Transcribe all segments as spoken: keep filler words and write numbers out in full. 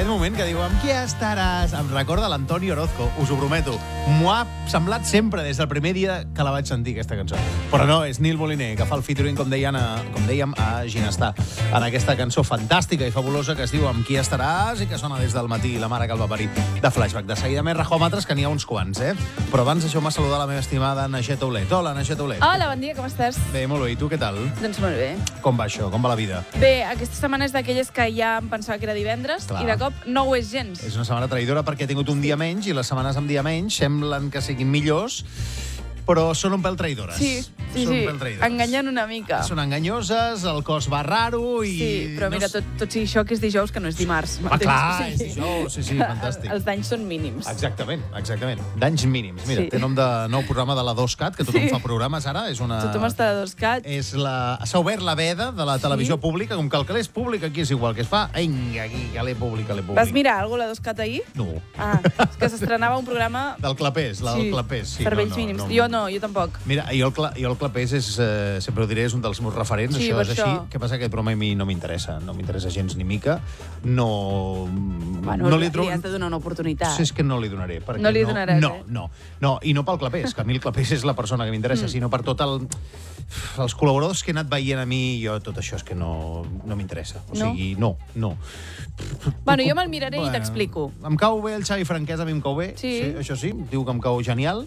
aquell moment que diu amb qui estaràs? Em recorda l'Antoni Orozco, us ho prometo. M'ho ha semblat sempre des del primer dia que la vaig sentir, aquesta cançó. Però no, és Nil Moliner, que fa el featuring, com, deien a, com dèiem, a Ginestar, en aquesta cançó fantàstica i fabulosa que es diu Amb qui estaràs i que sona des del matí la mare que el va parir de Flashback. De seguida més rajòmetres, que n'hi ha uns quants, eh? Però abans deixeu-me saludar la meva estimada Naixeta Olet. Hola, Naixeta Olet. Hola, bon dia, com estàs? Bé, molt bé. I tu, què tal? Doncs molt bé. Com va això? Com va la vida? Bé, aquesta setmana és d'aquelles que ja em pensava que era divendres. Clar. I de cop no ho és gens. És una setmana traïdora perquè he tingut un dia menys i les setmanes amb dia menys semblen que siguin millors, però són un pèl traïdores. Sí, sí, són sí. un pèl traïdores. Enganyen una mica. Són enganyoses, el cos va raro i... Sí, però mira, tot, tot sigui això que és dijous, que no és dimarts. Ah, clar, és dijous, sí, sí, fantàstic. Els danys són mínims. Exactament, exactament. Danys mínims. Mira, Sí. té nom de nou programa de la dos cat, que tothom Sí. fa programes ara. És una... Tothom està de dos cats. És la... S'ha obert la veda de la televisió pública, com que el que l'és públic aquí és igual, que es fa, vinga, aquí, que l'é públic, que l'é públic. Vas mirar alguna cosa, la dos cat, ahir? No. Ah, és que s'estrenava un programa... Del Clapés, la del Clapés. Sí, serveis no, no, mínims. no. Jo no, jo tampoc. Mira, jo el, Cla jo el Clapés és, eh, sempre ho diré, és un dels meus referents, Sí, això per és això. així. Què passa? Que aquest programa a mi no m'interessa, no m'interessa gens ni mica. No... Bueno, no li, trobo- li has de donar una oportunitat. Sí, és que no li donaré. Perquè No li donaràs, no, eh? No, no, i no pel Clapés, que a mi el Clapés és la persona que m'interessa, mm. sinó per tot el... els col·laboradors que he anat veient a mi, jo tot això és que no, no m'interessa. O No? sigui, no, no. Bueno, jo me'l miraré i t'explico. Em cau bé el Xavi Franquès, a mi em cau bé. Sí. sí. Això sí, diu que em cau genial.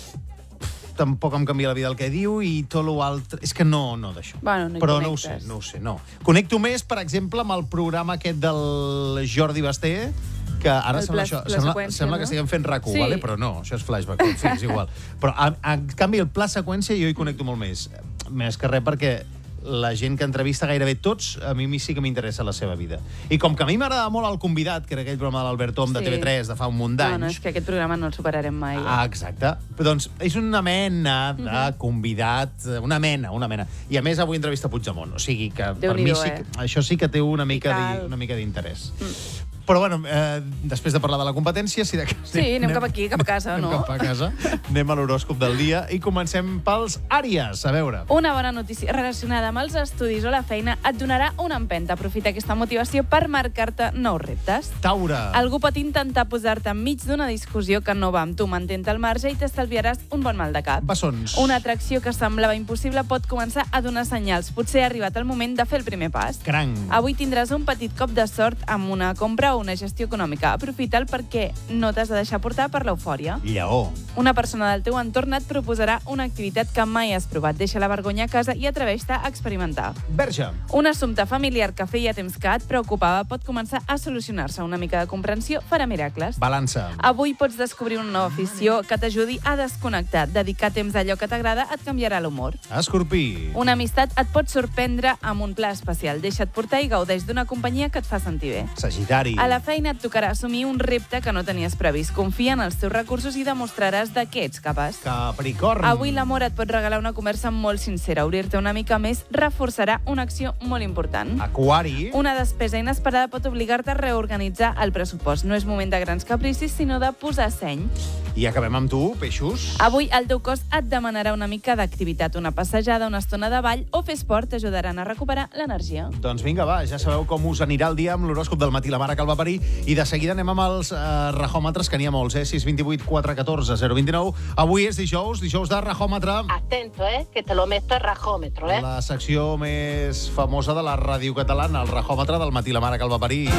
Tampoc em canvia la vida el que diu i tot l'altre... És que no, no d'això. Bueno, no hi Però no ho sé, connectes. no ho sé, no. Connecto més, per exemple, amb el programa aquest del Jordi Basté, que ara El sembla, pla- això, pla sembla, seqüència, sembla no? que estiguem fent rac u, Sí. vale? Però no, això és flashback, en fi, és igual. Però, a, a, en canvi, el pla seqüència jo hi connecto molt més. Més que res perquè la gent que entrevista, gairebé tots, a mi sí que m'interessa la seva vida. I com que a mi m'agrada molt El Convidat, que era aquell programa de l'Albert Tom de Sí. T V tres de fa un munt d'anys... No, no, és que aquest programa no el superarem mai. Ah, exacte. Però, doncs, és una mena de Mhm. convidat, una mena, una mena. I a més avui entrevista Puigdemont, o sigui que per mi Déu-n'hi-do, sí eh? que, això sí que té una mica cal. di- una mica d'interès. Mm. Però, bueno, eh, després de parlar de la competència... Si de cas, Sí, anem cap aquí, cap a casa, anem no? cap a casa, anem a l'horòscop del dia i comencem pels Àries. A veure... Una bona notícia relacionada amb els estudis o la feina et donarà una empenta. Aprofita aquesta motivació per marcar-te nous reptes. Taure. Algú pot intentar posar-te enmig d'una discussió que no va amb tu. Mantén-te al marge i t'estalviaràs un bon mal de cap. Bessons. Una atracció que semblava impossible pot començar a donar senyals. Potser ha arribat el moment de fer el primer pas. Cranc. Avui tindràs un petit cop de sort amb una compra o una gestió econòmica. Aprofita'l perquè no t'has de deixar portar per l'eufòria. Lleó. Una persona del teu entorn et proposarà una activitat que mai has provat. Deixa la vergonya a casa i atreveix-te a experimentar. Verge. Un assumpte familiar que feia temps que et preocupava pot començar a solucionar-se. Una mica de comprensió farà miracles. Balança. Avui pots descobrir una nova afició que t'ajudi a desconnectar. Dedicar temps a allò que t'agrada et canviarà l'humor. Escorpí. Una amistat et pot sorprendre amb un pla especial. Deixa't portar i gaudeix d'una companyia que et fa sentir bé. Sagitari. A la feina et tocarà assumir un repte que no tenies previst. Confia en els teus recursos i demostraràs de què ets capaç. Capricorn. Avui l'amor et pot regalar una conversa molt sincera. Obrir-te una mica més reforçarà una acció molt important. Aquari. Una despesa inesperada pot obligar-te a reorganitzar el pressupost. No és moment de grans capricis, sinó de posar seny. I acabem amb tu, peixos. Avui el teu cos et demanarà una mica d'activitat. Una passejada, una estona de ball o fer esport t'ajudaran a recuperar l'energia. Doncs vinga, va, ja sabeu com us anirà el dia amb l'horòscop del matí, la mare que el va parir, i de seguida anem amb els eh, rajòmetres, que n'hi ha molts, eh? sis dos vuit quatre un quatre zero dos nou. Avui és dijous, dijous de rajòmetre. Atento, eh, que te lo meto en rajómetro, eh. La secció més famosa de la ràdio catalana, el rajòmetre del matí, la mare que el va parir.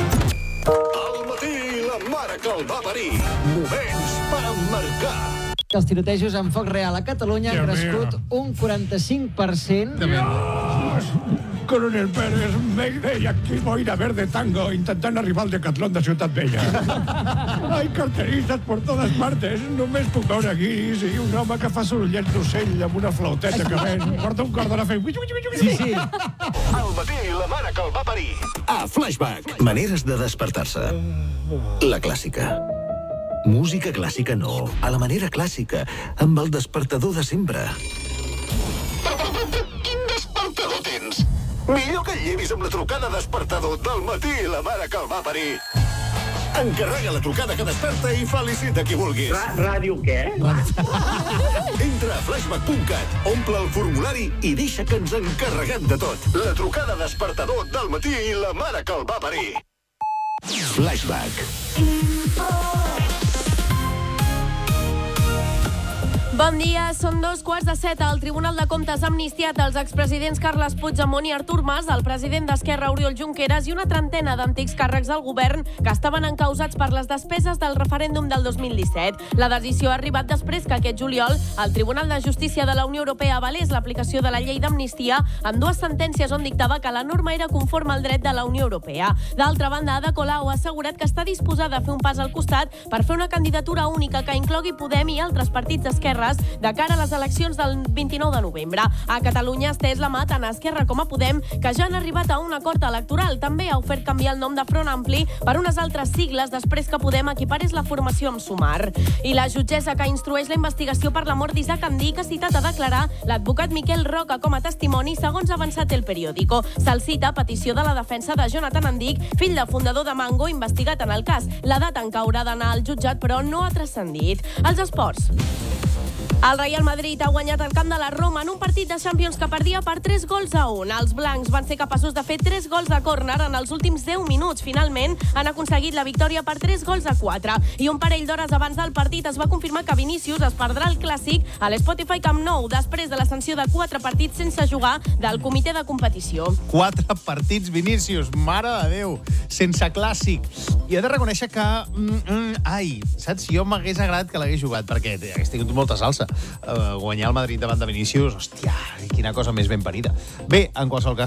Al matí, la mare que el va parir. Moments per emmarcar. Els tirotejos en foc real a Catalunya han crescut un quaranta-cinc per cent. Coronel Pérez, Mayday, aquí boira verde tango, intentant arribar al Decatlón de Ciutat Vella. Hay carteristes por todas partes. Només puc veure guis i un home que fa sorollets d'ocell amb una flauteta que ven. Porta un cordon a fer... Sí, sí. Al matí, la mare que el va parir. A Flashback. Maneres de despertar-se. La clàssica. Música clàssica no, a la manera clàssica, amb el despertador de sempre. Quin despertador tens? Millor que llevis amb la trucada despertador del matí, la mare que el va parir. Encarrega la trucada que desperta i felicita qui vulguis. Ràdio què? Entra a flashback punt cat, omple el formulari i deixa que ens encarreguem de tot. La trucada despertador del matí i la mare que el va parir. Flashback. Bon dia, són dos quarts de set. El Tribunal de Comptes ha amnistiat els expresidents Carles Puigdemont i Artur Mas, el president d'Esquerra Oriol Junqueras i una trentena d'antics càrrecs del govern que estaven encausats per les despeses del referèndum del dos mil disset. La decisió ha arribat després que aquest juliol el Tribunal de Justícia de la Unió Europea avalés l'aplicació de la llei d'amnistia amb dues sentències on dictava que la norma era conforme al dret de la Unió Europea. D'altra banda, Ada Colau ha assegurat que està disposada a fer un pas al costat per fer una candidatura única que inclogui Podem i altres partits d'esquerres de cara a les eleccions del vint-i-nou de novembre. A Catalunya ha estès la mà tant a Esquerra com a Podem, que ja han arribat a un acord electoral. També ha ofert canviar el nom de Front Ampli per unes altres sigles després que Podem equiparés la formació amb Sumar. I la jutgessa que instrueix la investigació per la mort d'Isaac Andic ha citat a declarar l'advocat Miquel Roca com a testimoni, segons ha avançat El Periódico. Se'l cita a petició de la defensa de Jonathan Andic, fill del fundador de Mango, investigat en el cas. La data en què haurà d'anar al jutjat, però no ha transcendit. Els esports. El Real Madrid ha guanyat el camp de la Roma en un partit de Champions que perdia per tres gols a un. Els blancs van ser capaços de fer tres gols de córner en els últims deu minuts. Finalment, han aconseguit la victòria per tres gols a quatre. I un parell d'hores abans del partit es va confirmar que Vinícius es perdrà el clàssic a l'Spotify Camp Nou després de la sanció de quatre partits sense jugar del comitè de competició. Quatre partits, Vinícius, mare de Déu, sense clàssic. I he de reconèixer que... Mm, mm, ai, saps? Jo m'hagués agradat que l'hagués jugat, perquè hagués tingut molta salsa. Uh, guanyar el Madrid davant de Vinícius, hòstia, quina cosa més ben parida. Bé, en qualsevol cas,